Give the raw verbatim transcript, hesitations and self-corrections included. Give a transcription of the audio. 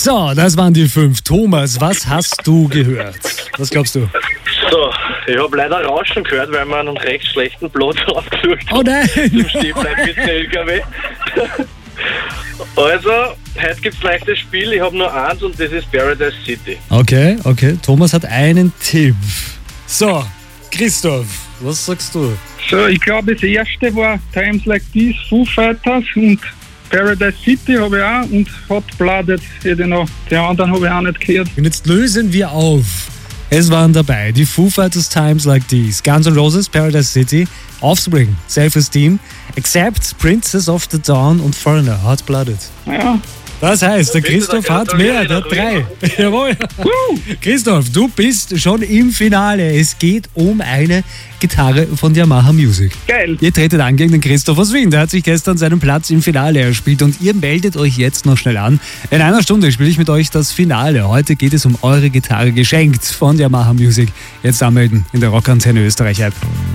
So, das waren die fünf. Thomas, was hast du gehört? Was glaubst du? So, ich habe leider Rauschen gehört, weil wir einen recht schlechten Platz rausgesucht haben. Oh nein! Zum Stehenbleiben mit dem L K W. Also, heute gibt es leichtes Spiel. Ich habe nur eins und das ist Paradise City. Okay, okay. Thomas hat einen Tipp. So, Christoph, was sagst du? So, ich glaube, das erste war Times Like This, Foo Fighters, und Paradise City habe ich auch, und Hot Blooded hätte ich noch. Die anderen habe ich auch nicht gehört. Und jetzt lösen wir auf. Es waren dabei die Foo Fighters, Times Like These, Guns N' Roses, Paradise City, Offspring, Self-Esteem, Accept, Princess of the Dawn und Foreigner, Hot Blooded. Ja. Das heißt, der bitte, Christoph da hat gratuliere mehr, ich der hat noch drei. Jawohl. Christoph, du bist schon im Finale. Es geht um eine Gitarre von Yamaha Music. Geil. Ihr tretet an gegen den Christoph aus Wien. Der hat sich gestern seinen Platz im Finale erspielt und ihr meldet euch jetzt noch schnell an. In einer Stunde spiele ich mit euch das Finale. Heute geht es um eure Gitarre geschenkt von Yamaha Music. Jetzt anmelden in der Rockantenne Österreich App.